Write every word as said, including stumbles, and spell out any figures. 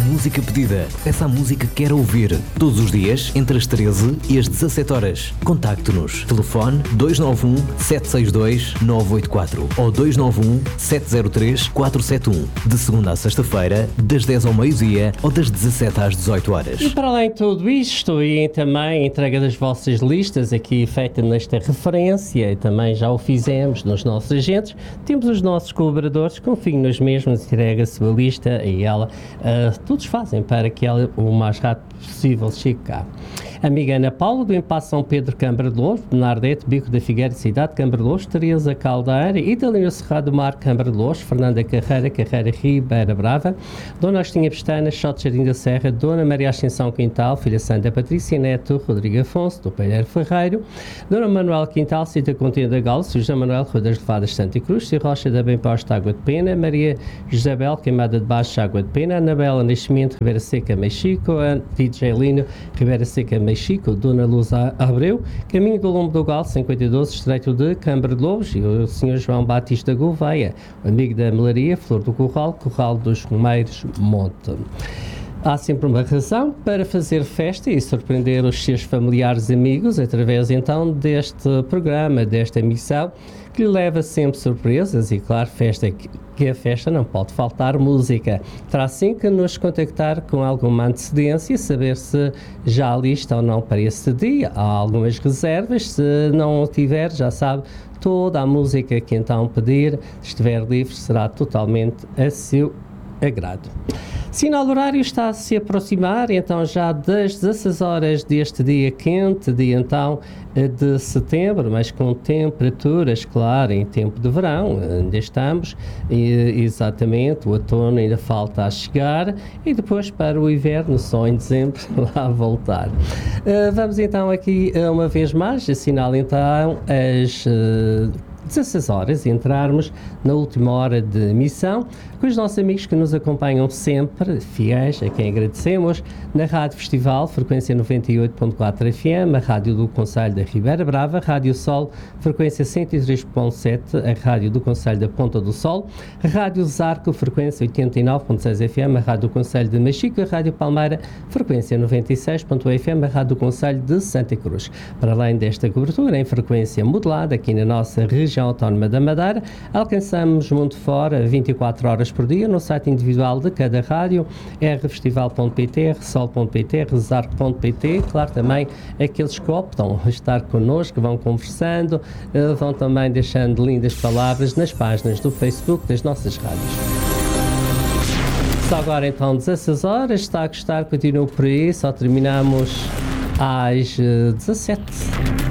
música pedida, essa música que quer ouvir. Todos os dias, entre as treze e as dezassete horas. Contacte-nos. Telefone dois nove um, sete seis dois, nove oito quatro ou dois nove um, sete zero três, quatro sete um. De segunda a sexta-feira, das dez ao meio-dia ou das dezassete às dezoito horas. E para além de tudo isto, e também a entrega das vossas listas, aqui feita nesta referência, e também já o fizemos nos nossos agentes, temos os nossos colaboradores que confiam nos mesmos, entrega a sua lista e ela, uh, todos fazem para que ela o mais rápido possível chegue cá. Amiga Ana Paula, do Impasse São Pedro, Câmara de Louros, Bernardete, Bico da Figueira, Cidade, Câmara de Louros, Teresa Caldeira, Idalina Cerrado do Mar, Câmara de Louros, Fernanda Carreira, Carreira Ribeira Brava, Dona Agostinha Pestana, Xote Jardim da Serra, Dona Maria Ascensão Quintal, Filha Santa Patrícia Neto, Rodrigo Afonso, do Palheiro Ferreiro, Dona Manuel Quintal, Cita Continha da Gala, José Manuel Rua das Levadas Santa Cruz, Cia Rocha da Bem Posta, Água de Pena, Maria Isabel Queimada de Baixo, Água de Pena, Anabela Nascimento, Ribeira Seca, Mexico, D J Lino, Ribeira Seca, Mexico, Dona Luz Abreu, Caminho do Lombo do Galo, cinquenta e dois, Estreito de Câmara de Louros, e o senhor João Batista Gouveia, amigo da Melaria, Flor do Curral, Curral dos Romeiros, Monte. Há sempre uma razão para fazer festa e surpreender os seus familiares e amigos através então deste programa, desta emissão, que lhe leva sempre surpresas e, claro, festa que a festa não pode faltar música. Terá sim que nos contactar com alguma antecedência, saber se já há lista ou não para esse dia. Há algumas reservas, se não tiver, já sabe, toda a música que então pedir, se estiver livre, será totalmente a seu agrado. Sinal horário está a se aproximar, então já das dezasseis horas deste dia quente, dia então de setembro, mas com temperaturas, claro, em tempo de verão, ainda estamos, e, exatamente, o outono ainda falta a chegar, e depois para o inverno, só em dezembro, lá voltar. Uh, vamos então aqui, uma vez mais, assinar então as Uh, dezasseis horas, entrarmos na última hora de emissão com os nossos amigos que nos acompanham sempre, fiéis, a quem agradecemos, na Rádio Festival, frequência noventa e oito ponto quatro F M, a Rádio do Concelho da Ribeira Brava, Rádio Sol, frequência cento e três ponto sete, a Rádio do Concelho da Ponta do Sol, a Rádio Zarco, frequência oitenta e nove ponto seis F M, a Rádio do Concelho de Machico, a Rádio Palmeira, frequência noventa e seis ponto um F M, a Rádio do Concelho de Santa Cruz. Para além desta cobertura, em frequência modulada, aqui na nossa região autónoma da Madeira, alcançamos mundo fora vinte e quatro horas por dia no site individual de cada rádio, r festival ponto p t, r sol ponto p t, r zarco ponto p t. Claro, também aqueles que optam estar connosco, vão conversando, vão também deixando lindas palavras nas páginas do Facebook das nossas rádios. Só agora então dezasseis horas, está a gostar, continua por aí, só terminamos às dezassete.